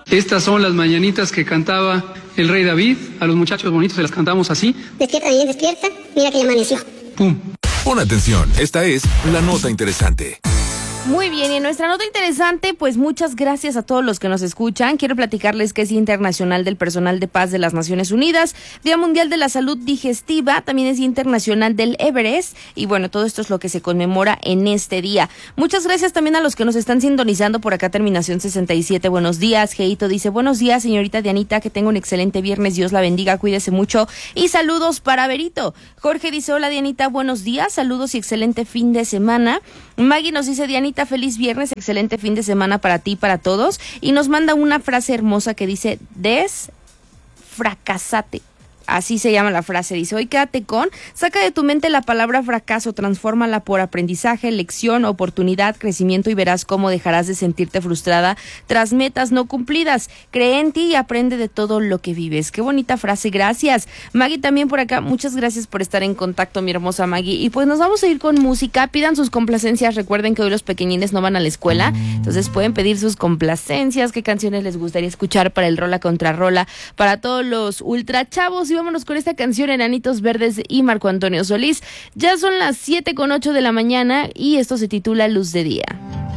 Estas son las mañanitas que cantaba el rey David. A los muchachos bonitos se las cantamos así. Despierta, bien, despierta. Mira que ya amaneció. ¡Pum! Pon atención, esta es la nota interesante. Muy bien, y en nuestra nota interesante, pues muchas gracias a todos los que nos escuchan. Quiero platicarles que es Día Internacional del Personal de Paz de las Naciones Unidas, Día Mundial de la Salud Digestiva, también es Día Internacional del Everest, y bueno, todo esto es lo que se conmemora en este día. Muchas gracias también a los que nos están sintonizando por acá, terminación 67, buenos días. Geito dice, buenos días, señorita Dianita, que tenga un excelente viernes, Dios la bendiga, cuídese mucho, y saludos para Berito. Jorge dice, hola Dianita, buenos días, saludos y excelente fin de semana. Maggie nos dice, Dianita, feliz viernes, excelente fin de semana para ti y para todos. Y nos manda una frase hermosa que dice, desfracasate. Así se llama la frase, dice, hoy quédate con, saca de tu mente la palabra fracaso, transfórmala por aprendizaje, lección, oportunidad, crecimiento y verás cómo dejarás de sentirte frustrada tras metas no cumplidas. Cree en ti y aprende de todo lo que vives. Qué bonita frase, gracias. Maggie también por acá, muchas gracias por estar en contacto, mi hermosa Maggie. Y pues nos vamos a ir con música, pidan sus complacencias, recuerden que hoy los pequeñines no van a la escuela, entonces pueden pedir sus complacencias, qué canciones les gustaría escuchar para el Rola contra Rola, para todos los ultra chavos. Y vámonos con esta canción, Enanitos Verdes y Marco Antonio Solís. Ya son las 7:08 de la mañana y esto se titula Luz de Día.